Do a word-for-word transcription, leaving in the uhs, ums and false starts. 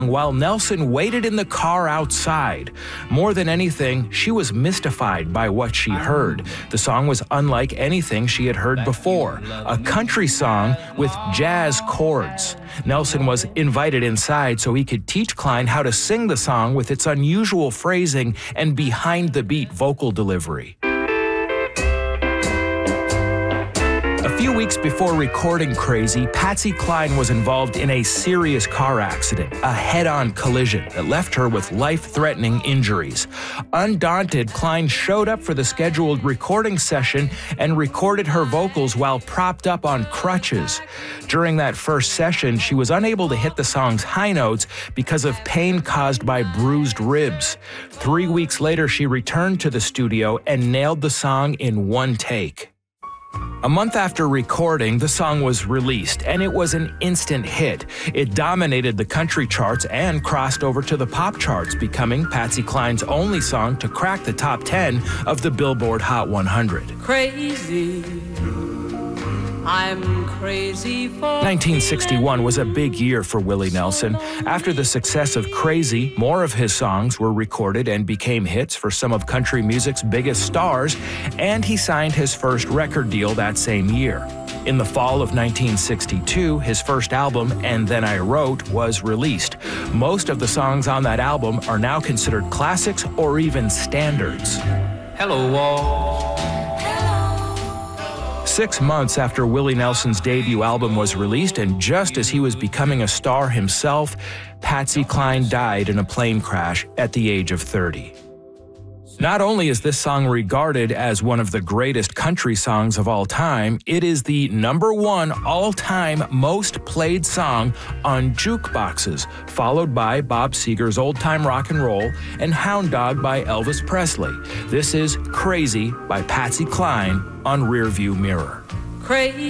while Nelson waited in the car outside. More than anything, she was mystified by what she heard. The song was unlike anything she had heard before, a country song with jazz chords. Nelson was invited inside so he could teach Cline how to sing the song with its unusual phrasing and behind-the-beat vocal delivery. A few weeks before recording Crazy, Patsy Cline was involved in a serious car accident, a head-on collision that left her with life-threatening injuries. Undaunted, Cline showed up for the scheduled recording session and recorded her vocals while propped up on crutches. During that first session, she was unable to hit the song's high notes because of pain caused by bruised ribs. Three weeks later, she returned to the studio and nailed the song in one take. A month after recording, the song was released, and it was an instant hit. It dominated the country charts and crossed over to the pop charts, becoming Patsy Cline's only song to crack the top ten of the Billboard Hot one hundred. Crazy, I'm crazy for nineteen sixty-one was a big year for Willie Nelson. After the success of Crazy, more of his songs were recorded and became hits for some of country music's biggest stars, and he signed his first record deal that same year. In the fall of nineteen sixty-two, his first album, And Then I Wrote, was released. Most of the songs on that album are now considered classics or even standards. Hello, Wall. Six months after Willie Nelson's debut album was released, and just as he was becoming a star himself, Patsy Cline died in a plane crash at the age of thirty. Not only is this song regarded as one of the greatest country songs of all time, it is the number one all-time most played song on jukeboxes, followed by Bob Seger's Old Time Rock and Roll and Hound Dog by Elvis Presley. This is Crazy by Patsy Cline on Rearview Mirror. crazy.